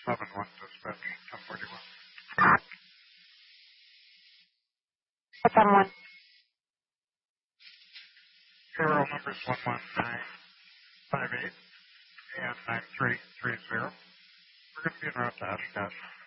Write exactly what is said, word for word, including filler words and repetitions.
seven one dispatch, ten forty-one. seven one. Payroll number is one one nine five eight and nine three three zero. We're going to be en route to Oshkosh.